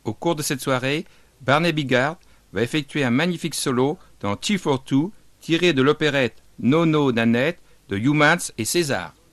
Au cours de cette soirée, Barney Bigard va effectuer un magnifique solo dans Tea for Two, tiré de l'opérette No No Nanette de Youmans et César.